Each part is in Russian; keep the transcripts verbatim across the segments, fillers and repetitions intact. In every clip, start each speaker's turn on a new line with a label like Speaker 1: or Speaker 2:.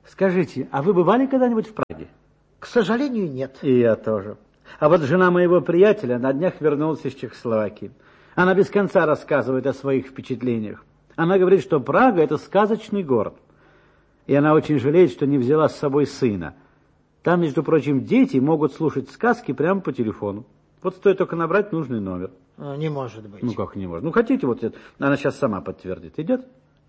Speaker 1: Скажите, а вы бывали когда-нибудь в Праге?
Speaker 2: К сожалению, нет.
Speaker 1: И я тоже. А вот жена моего приятеля на днях вернулась из Чехословакии. Она без конца рассказывает о своих впечатлениях. Она говорит, что Прага – это сказочный город. И она очень жалеет, что не взяла с собой сына. Там, между прочим, дети могут слушать сказки прямо по телефону. Вот стоит только набрать нужный номер.
Speaker 2: Не может быть.
Speaker 1: Ну, как не может? Ну, хотите, вот это, она сейчас сама подтвердит. Идет?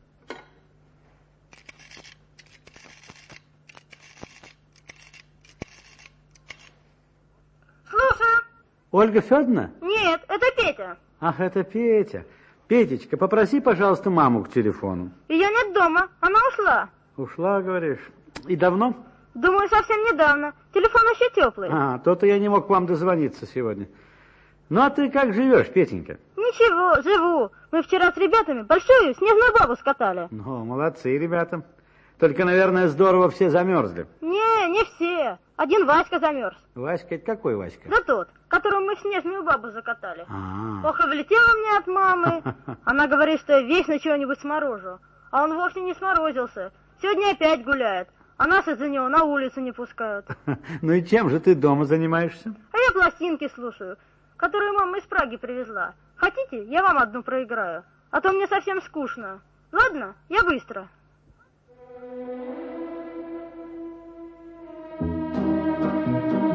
Speaker 3: Слушаю.
Speaker 1: Ольга Федоровна?
Speaker 3: Нет, это Петя.
Speaker 1: Ах, это Петя. Петечка, попроси, пожалуйста, маму к телефону.
Speaker 3: Ее нет дома, она ушла.
Speaker 1: Ушла, говоришь? И давно?
Speaker 3: Думаю, совсем недавно. Телефон еще теплый.
Speaker 1: А, то-то я не мог к вам дозвониться сегодня. Ну, а ты как живешь, Петенька?
Speaker 3: Ничего, живу. Мы вчера с ребятами большую снежную бабу скатали.
Speaker 1: Ну, молодцы, ребята. Только, наверное, здорово все замерзли.
Speaker 3: Не, не все. Один Васька замерз.
Speaker 1: Васька, это какой Васька?
Speaker 3: Да тот, которого мы в снежную бабу закатали.
Speaker 1: А-а-а.
Speaker 3: Ох, и влетела мне от мамы. Она говорит, что я вечно чего-нибудь сморожу. А он вовсе не сморозился. Сегодня опять гуляет. А нас из-за него на улицу не пускают.
Speaker 1: Ну и чем же ты дома занимаешься?
Speaker 3: А я пластинки слушаю, которую мама из Праги привезла. Хотите, я вам одну проиграю? А то мне совсем скучно. Ладно, я быстро.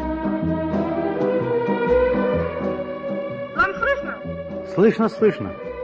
Speaker 3: Вам слышно?
Speaker 1: Слышно, слышно.